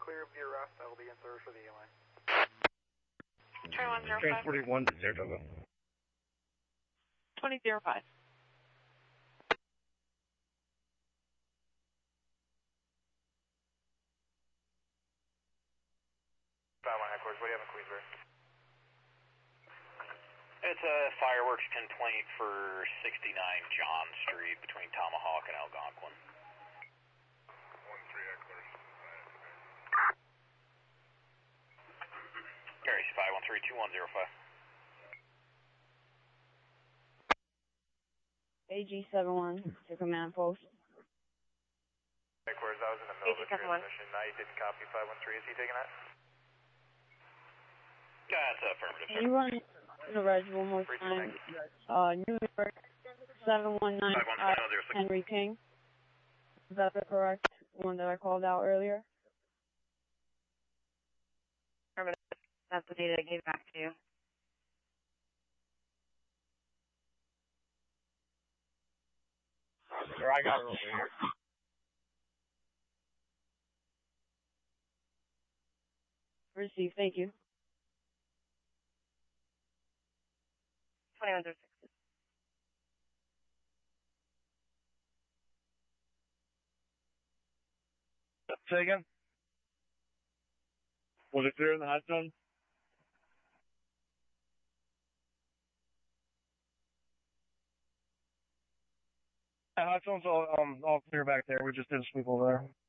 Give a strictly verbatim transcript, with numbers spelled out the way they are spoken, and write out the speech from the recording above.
clear of the arrest. I will be in service for the A line. Train one zero Train five. forty-one to Saratoga. twenty zero five. five one headquarters, what do you have in Queensbury? It's a fireworks complaint for sixty-nine John Street between Tomahawk and Algonquin. one three headquarters. Gary, five one three two one zero five. A G seven one to command post. Headquarters, I was in the middle of a A G seven one. transmission. I didn't copy five one three. Is he taking that? Yeah, that's affirmative, Can you run the reg one more time? Uh, New York seven one nine five Henry King. Is that the correct one that I called out earlier? That's the data I gave back to you. Sir, I got it over here. Receive, thank you. twenty-one zero six. Say again? Was it clear in the hot zone? Yeah, hot zone's all, um, all clear back there. We just did a sweep over there.